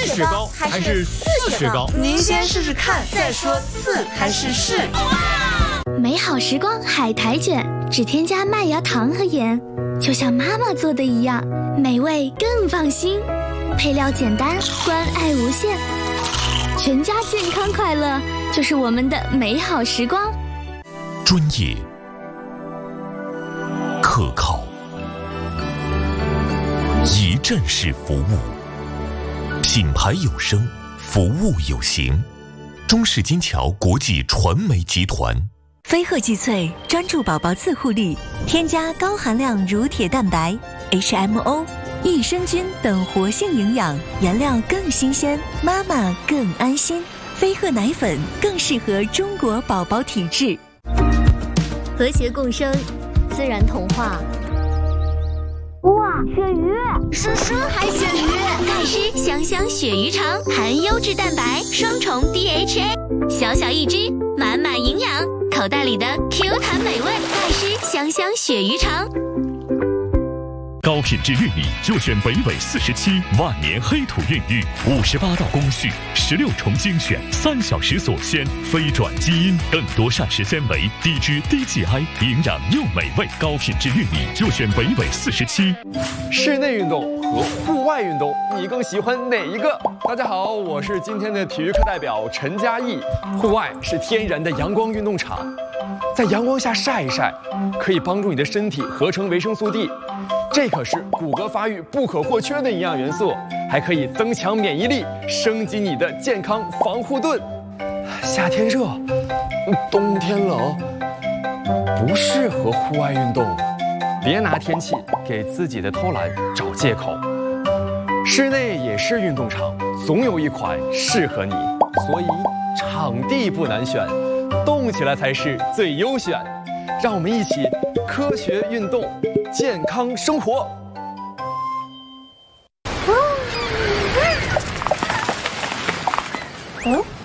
雪糕还是4雪糕？ 您先试试看，再说4还是是。 美好时光海苔卷，只添加麦芽糖和盐，就像妈妈做的一样，美味更放心。配料简单，关爱无限，全家健康快乐就是我们的美好时光。 专业、可靠、一站式服务，品牌有声，服务有形。中式金桥国际传媒集团。 飞鹤济萃专注宝宝自护力，添加高含量乳铁蛋白、HMO、益生菌等活性营养，原料更新鲜，妈妈更安心。飞鹤奶粉更适合中国宝宝体质。 和谐共生，自然童话。哇，鳕鱼！是海鳕鱼，钙湿香香鳕鱼肠，含优质蛋白，双重 DHA， 小小一只，满满营养，口袋里的 Q 弹美味，钙湿香香鳕鱼肠。 高品质玉米就选北纬47万年黑土孕育，58道工序，16重精选，3小时锁鲜，非转基因，更多膳食纤维，低脂低 GI， 营养又美味。高品质玉米就选北纬47。 室内运动和户外运动，你更喜欢哪一个？大家好，我是今天的体育课代表陈嘉译。户外是天然的阳光运动场，在阳光下晒一晒，可以帮助你的身体合成维生素 D。这可是骨骼发育不可或缺的营养元素，还可以增强免疫力，升级你的健康防护盾。夏天热，冬天冷，不适合户外运动。别拿天气给自己的偷懒找借口。室内也是运动场，总有一款适合你，所以场地不难选，动起来才是最优选。让我们一起科学运动，健康生活。 哦。